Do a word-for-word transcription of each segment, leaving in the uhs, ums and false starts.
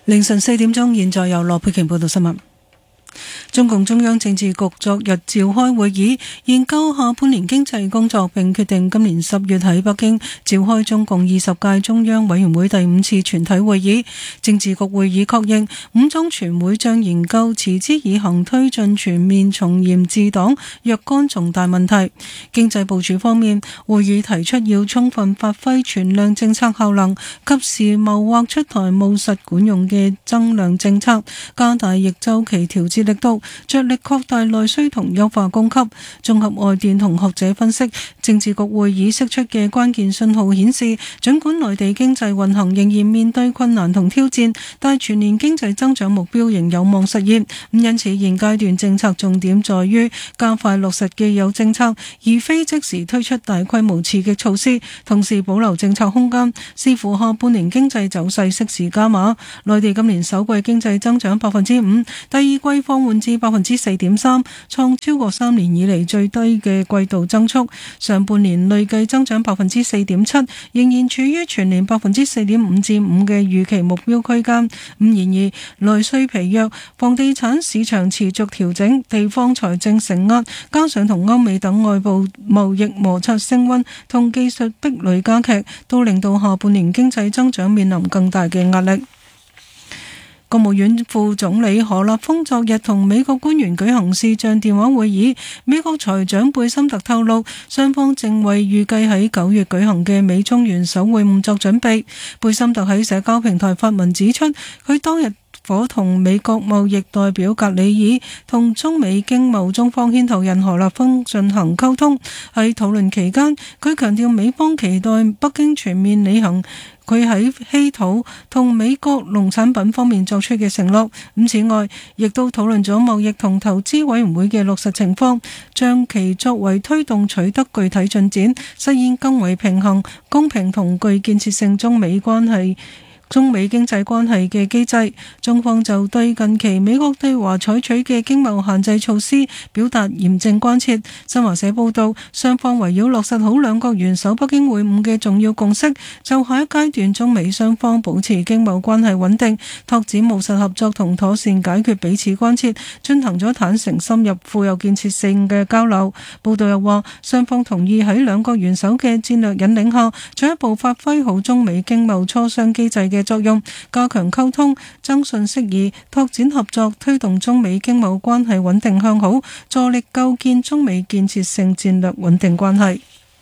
凌晨四點鐘，現在由羅佩瓊報道新聞。中共中央政治局昨日召開會議，研究下半年經濟工作，並決定今年十月喺北京召開中共二十屆中央委員會第五次全體會議。政治局會議確認，五中全會將研究持之以恆推進全面從嚴治黨若干重大問題。經濟部署方面，會議提出要充分發揮存量政策效能，及時謀劃出台務實管用嘅增量政策，加大逆周期調節力度，着力擴大內需同優化供給。綜合外電同學者分析，政治局會議釋出嘅關鍵信號顯示，儘管內地經濟運行仍然面對困難同挑戰，但全年經濟增長目標仍有望實現。因此現階段政策重點在於加快落實既有政策，而非即時推出大規模刺激措施，同時保留政策空間，視乎下半年經濟走勢適時加碼。內地今年首季經濟增長百分之五，第二季放緩至百分之四點三，創超過三年以嚟最低嘅季度增速。上半年累計增長百分之四點七，仍然處於全年百分之四點五至五嘅預期目標區間。咁然而內需疲弱，房地產市場持續調整，地方財政承壓，加上同歐美等外部貿易摩擦升溫同技術壁壘加劇，都令到下半年經濟增長面臨更大嘅壓力。國務院副總理何立峰昨日同美國官員舉行視像電話會議，美國財長貝森特透露，雙方正為預計喺九月舉行嘅美中元首會晤作準備。貝森特喺社交平台發文指出，佢當日伙同美國貿易代表格里爾同中美經貿中方牽頭人何立峰進行溝通。喺討論期間，佢強調美方期待北京全面履行佢喺稀土同美國農產品方面作出嘅承諾。咁此外，亦都討論咗貿易同投資委員會嘅落實情況，將其作為推動取得具體進展、實現更為平衡、公平同具建設性中美關係中美經濟關係嘅機制。中方就對近期美國對華採取嘅經貿限制措施表達嚴正關切。新華社報道，雙方圍繞落實好兩國元首北京會晤嘅重要共識，就下一階段中美雙方保持經貿關係穩定、拓展務實合作同妥善解決彼此關切，進行咗坦誠深入、富有建設性嘅交流。報道又話，雙方同意喺兩國元首嘅戰略引領下，進一步發揮好中美經貿磋商機制嘅作用，加強溝通、增信釋疑、拓展合作，推動中美經貿關係穩定向好，助力構建中美建設性戰略穩定關係。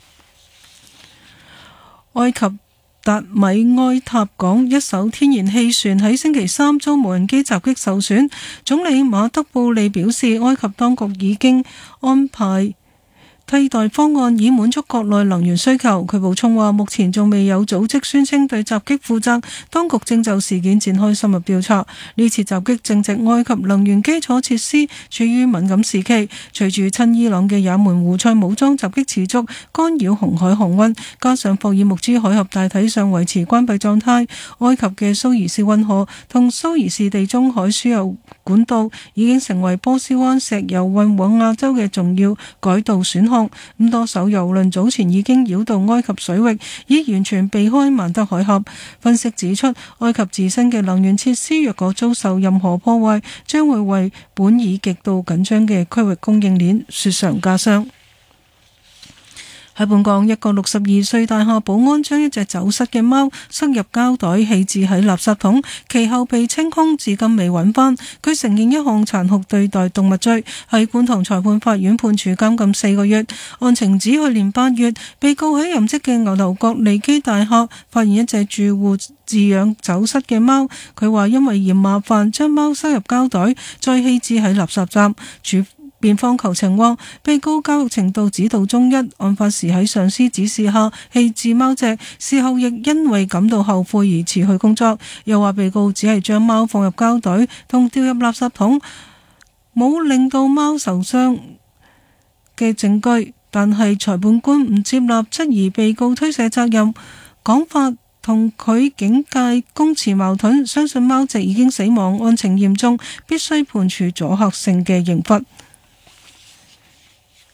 埃及達米埃塔港一艘天然氣船喺星期三遭無人機襲擊受損，總理馬德布利表示，埃及當局已經安排替代方案以滿足國內能源需求。佢補充話，目前仲未有組織宣稱對襲擊負責，當局正就事件展開深入調查。呢次襲擊正值埃及能源基礎設施處於敏感時期，隨住親伊朗嘅也門胡塞武裝襲擊持續，干擾紅海航運，加上霍爾木茲海峽大體上維持關閉狀態，埃及嘅蘇伊士運河同蘇伊士地中海輸油管道已經成為波斯灣石油運往亞洲嘅重要改道選項。咁多艘油輪早前已經繞道埃及水域，以完全避開曼德海峽。分析指出，埃及自身嘅能源設施若果遭受任何破壞，將會為本已極度緊張嘅區域供應鏈雪上加霜。喺本港，一個六十二歲大廈保安將一隻走失嘅貓塞入膠袋棄置喺垃圾桶，其後被清空，至今未揾返。佢承認一項殘酷對待動物罪，喺觀塘裁判法院判處監禁四個月。案情指去年八月，被告喺任職嘅牛頭角利基大廈發現一隻住戶飼養走失嘅貓，佢話因為嫌麻煩，將貓塞入膠袋，再棄置喺垃圾站。處辯方求情話，被告教育程度只到中一，案發時喺上司指示下棄置貓隻，事後亦因為感到後悔而辭去工作。又話被告只係將貓放入膠袋同掉入垃圾桶，冇令到貓受傷嘅證據，但係裁判官唔接納，質疑被告推卸責任，講法同佢警戒供詞矛盾，相信貓隻已經死亡，案情嚴重，必須判處阻嚇性嘅刑罰。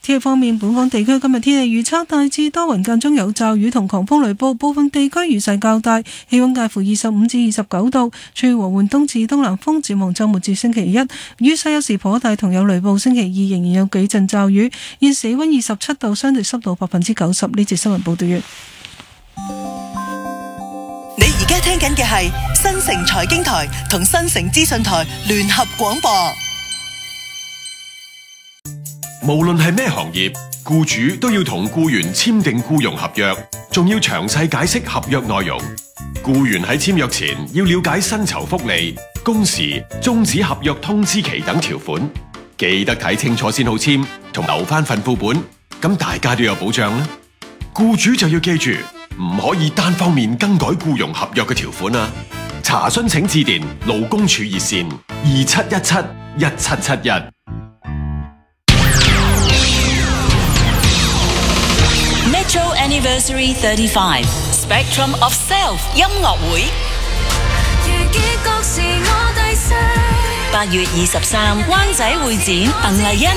天氣方面，本港地區今日天氣預測大致多雲間中有驟雨同狂風雷暴，部分地區雨勢較大，氣溫介乎二十五至二十九度，吹和緩東至東南風。展望週末至星期一，雨勢有時頗大，同有雷暴。星期二仍然有幾陣驟雨。現時氣溫二十七度，相對濕度百分之九十。呢節新聞報道完。 你而家聽緊嘅係新城財經台同新城資訊台聯合廣播。 無論係咩行業，僱主都要同僱員簽訂僱傭合約，仲要詳細解釋合約內容。僱員喺簽約前要了解薪酬福利、工時、終止合約通知期等條款，記得睇清楚先好簽，同留翻份副本，咁大家都有保障啦。僱主就要記住，唔可以單方面更改僱傭合約嘅條款啊！查詢請致電勞工處熱線二七一七一七七一。 Metro Anniversary thirty-five Spectrum of Self 音樂會，八月二十三灣仔會展，鄧麗欣